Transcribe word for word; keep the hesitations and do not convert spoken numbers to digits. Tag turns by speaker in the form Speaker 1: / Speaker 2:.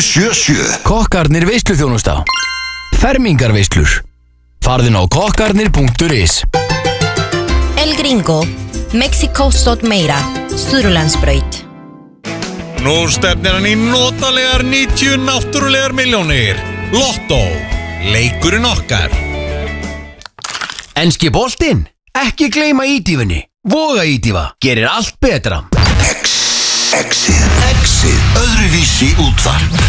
Speaker 1: sjö sjö.
Speaker 2: Kokkarnir veisluþjónusta. Fermingarveislur. Farðin á kokkarnir punktur is.
Speaker 3: El Gringo, Mexiko-stótt meira, Suðurlandsbraut.
Speaker 4: Nú stefnir hann í notalegar níutíu náttúrulegar milljónir. Lottó, leikurinn okkar.
Speaker 2: Enski boltinn? Ekki gleyma ídífunni. Voga ídífa, gerir allt betra.
Speaker 1: X, X-ið, X-ið, öðruvísi útvarp.